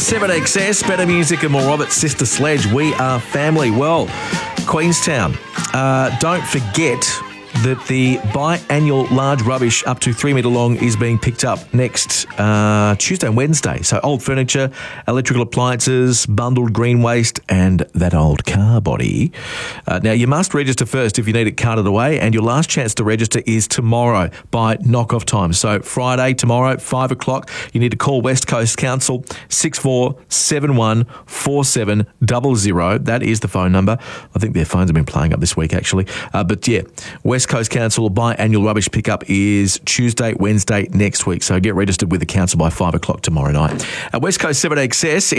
7XS, better music and more of it. Sister Sledge, we are family. Well, Queenstown, don't forget that the biannual large rubbish up to 3 metre long is being picked up next Tuesday and Wednesday. So old furniture, electrical appliances, bundled green waste and that old car body. Now, you must register first if you need it carted away, and your last chance to register is tomorrow by knock-off time. So Friday, tomorrow, 5 o'clock, you need to call West Coast Council, 6471 4700. That is the phone number. I think their phones have been playing up this week, actually. But yeah, West Coast Council biannual rubbish pickup is Tuesday, Wednesday next week. So get registered with the council by 5 o'clock tomorrow night. West Coast 7XS.